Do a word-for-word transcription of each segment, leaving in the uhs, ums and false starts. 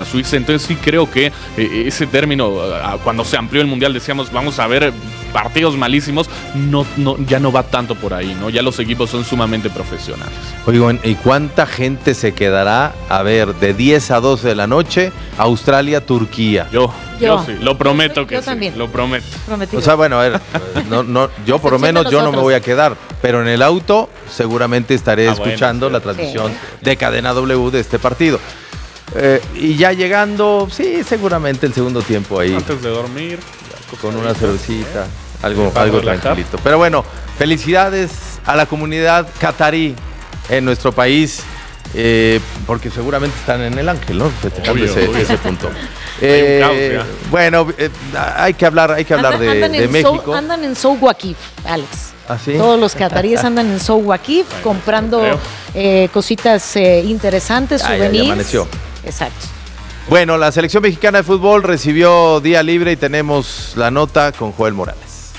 Suiza. Entonces sí creo que eh, ese término, cuando se amplió el Mundial, decíamos, vamos a ver partidos malísimos, no, no, ya no va tanto por ahí, ¿no? Ya los equipos son sumamente profesionales. Oigan, ¿y cuánta gente se quedará a ver de diez a doce de la noche Australia-Turquía? Yo, yo, yo sí, lo prometo que yo sí, también. lo prometo. Prometido. O sea, bueno, a ver, no, no, yo por lo menos yo no me voy a quedar, pero en el auto seguramente estaré ah, escuchando bueno, sí. la transmisión sí. de Cadena W de este partido. Eh, y ya llegando, sí, seguramente el segundo tiempo ahí. Antes de dormir. Con una cervecita, ¿eh? algo, algo tranquilito. Pero bueno, felicidades a la comunidad catarí en nuestro país, eh, porque seguramente están en el Ángel, ¿no? Festejando ese, ese punto. Eh, hay un caos, bueno, eh, hay que hablar, hay que hablar andan, de, andan de México. Soul, andan en Soul Waqif, Alex. ¿Ah, sí? Todos los cataríes andan en Soul Waqif bueno, comprando eh, cositas eh, interesantes, ah, souvenirs. Ya, ya amaneció. Exacto. Bueno, la selección mexicana de fútbol recibió día libre y tenemos la nota con Joel Morales.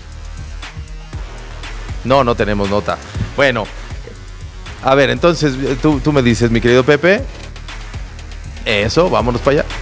No, no tenemos nota. Bueno, a ver, entonces tú, tú me dices, mi querido Pepe. Eso, vámonos para allá.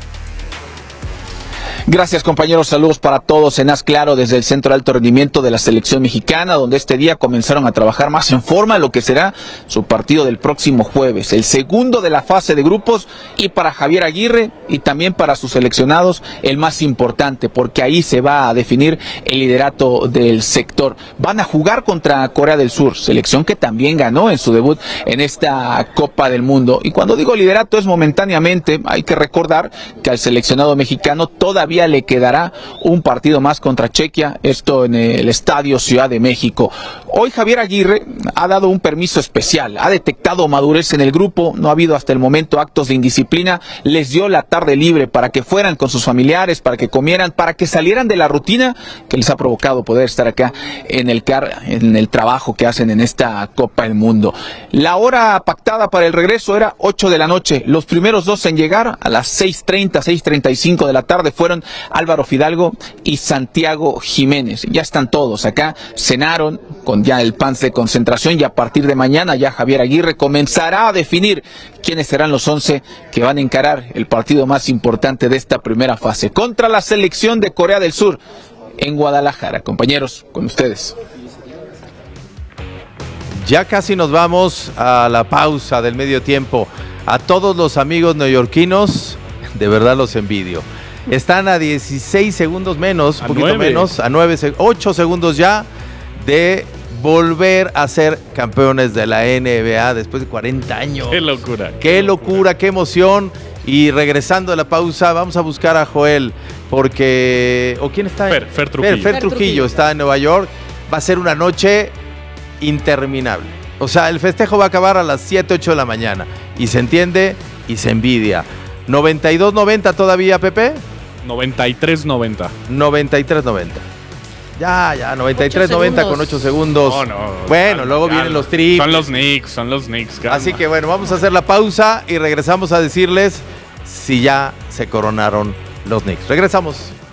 Gracias, compañeros. Saludos para todos en Haz Claro desde el Centro de Alto Rendimiento de la Selección Mexicana, donde este día comenzaron a trabajar más en forma lo que será su partido del próximo jueves, el segundo de la fase de grupos, y para Javier Aguirre y también para sus seleccionados el más importante, porque ahí se va a definir el liderato del sector. Van a jugar contra Corea del Sur, selección que también ganó en su debut en esta Copa del Mundo. Y cuando digo liderato es momentáneamente, hay que recordar que al seleccionado mexicano todavía le quedará un partido más contra Chequia, esto en el Estadio Ciudad de México. Hoy Javier Aguirre ha dado un permiso especial, ha detectado madurez en el grupo, no ha habido hasta el momento actos de indisciplina, les dio la tarde libre para que fueran con sus familiares, para que comieran, para que salieran de la rutina que les ha provocado poder estar acá en el car, en el trabajo que hacen en esta Copa del Mundo. La hora pactada para el regreso era ocho de la noche, los primeros dos en llegar a las seis treinta, seis treinta y cinco de la tarde fueron Álvaro Fidalgo y Santiago Jiménez. Ya están todos acá, cenaron con ya el pan de concentración y a partir de mañana ya Javier Aguirre comenzará a definir quiénes serán los once que van a encarar el partido más importante de esta primera fase contra la selección de Corea del Sur en Guadalajara. Compañeros, con ustedes. Ya casi nos vamos a la pausa del medio tiempo. A todos los amigos neoyorquinos, de verdad los envidio. Están a dieciséis segundos menos, un poquito nueve. menos, a nueve, ocho segundos ya de volver a ser campeones de la N B A después de cuarenta años. ¡Qué locura! ¡Qué, qué locura, locura, qué emoción! Y regresando de la pausa, vamos a buscar a Joel, porque... ¿O quién está? Fer, Fer Trujillo. Fer, Fer Trujillo. Trujillo está en Nueva York. Va a ser una noche interminable. O sea, el festejo va a acabar a las siete, ocho de la mañana. Y se entiende y se envidia. ¿noventa y dos noventa todavía, Pepe? noventa y tres noventa. noventa y tres noventa. Ya, ya, noventa y tres noventa con ocho segundos. No, no. Bueno, calma, luego calma. Vienen los tricks. Son los Knicks, son los Knicks. Calma. Así que bueno, vamos a hacer la pausa y regresamos a decirles si ya se coronaron los Knicks. Regresamos.